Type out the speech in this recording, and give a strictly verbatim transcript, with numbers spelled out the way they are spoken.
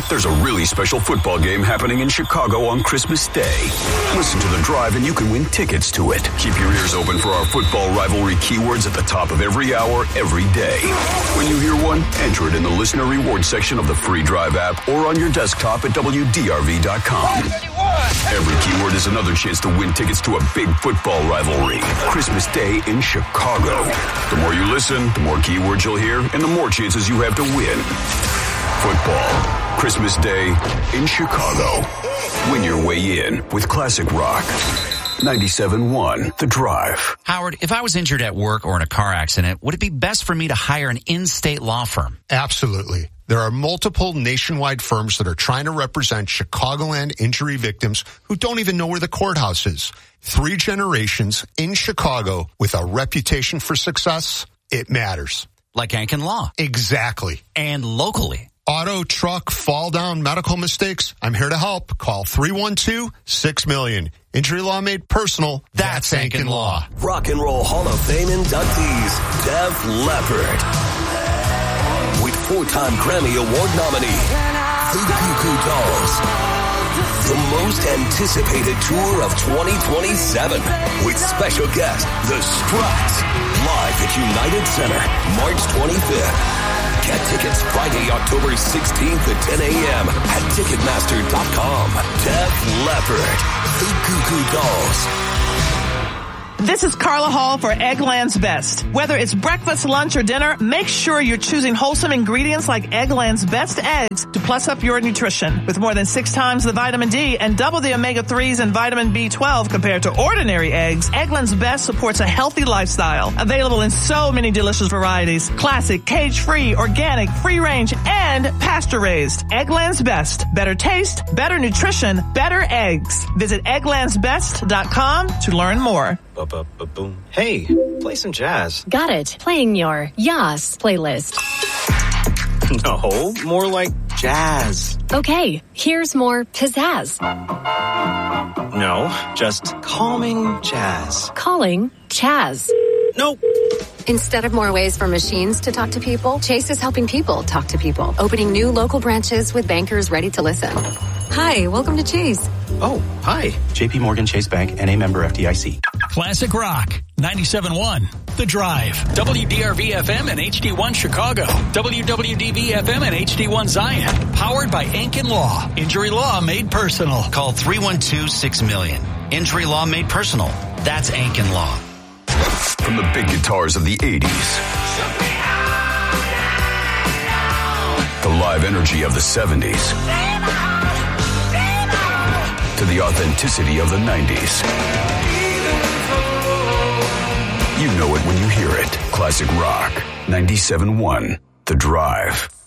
There's a really special football game happening in Chicago on Christmas Day. Listen to The Drive and you can win tickets to it. Keep your ears open for our football rivalry keywords at the top of every hour, every day. When you hear one, enter it in the listener reward section of the free Drive app or on your desktop at W D R V dot com. Every keyword is another chance to win tickets to a big football rivalry. Christmas Day in Chicago. The more you listen, the more keywords you'll hear, and the more chances you have to win. Football. Christmas Day in Chicago. Win your way in with Classic Rock. ninety-seven point one The Drive. Howard, if I was injured at work or in a car accident, would it be best for me to hire an in-state law firm? Absolutely. There are multiple nationwide firms that are trying to represent Chicagoland injury victims who don't even know where the courthouse is. Three generations in Chicago with a reputation for success. It matters. Like Ankin Law. Exactly. And locally. Auto, truck, fall down, medical mistakes. I'm here to help. Call three one two, six million. Injury law made personal. That's, That's Ankin Law. Rock and Roll Hall of Fame inductees, Def Leppard. With four-time Grammy Award nominee, The Goo Goo Dolls. The most anticipated tour of twenty twenty-seven. With special guest, The Struts. Live at United Center, March twenty-fifth. Get tickets Friday, October sixteenth at ten a.m. at Ticketmaster dot com. Def Leppard, The Goo Goo Dolls. This is Carla Hall for Eggland's Best. Whether it's breakfast, lunch, or dinner, make sure you're choosing wholesome ingredients like Eggland's Best eggs to plus up your nutrition. With more than six times the vitamin D and double the omega threes and vitamin B twelve compared to ordinary eggs, Eggland's Best supports a healthy lifestyle. Available in so many delicious varieties. Classic, cage-free, organic, free-range, and pasture-raised. Eggland's Best. Better taste, better nutrition, better eggs. Visit egglands best dot com to learn more. Ba-ba-ba-boom. Hey, play some jazz. Got it. Playing your Yas playlist. No, more like jazz. Okay, here's more pizzazz. No, just calming jazz. Calling Chaz. Nope. Instead of more ways for machines to talk to people, Chase is helping people talk to people. Opening new local branches with bankers ready to listen. Hi, welcome to Chase. Oh, hi. J P Morgan Chase Bank, N A member F D I C. Classic Rock, ninety-seven point one The Drive. W D R V F M and H D one Chicago. W W D B F M and H D one Zion. Powered by Ankin Law. Injury law made personal. Call three one two, six million. Injury law made personal. That's Ankin Law. From the big guitars of the eighties, the live energy of the seventies, to the authenticity of the nineties. You know it when you hear it. Classic Rock, ninety-seven point one The Drive.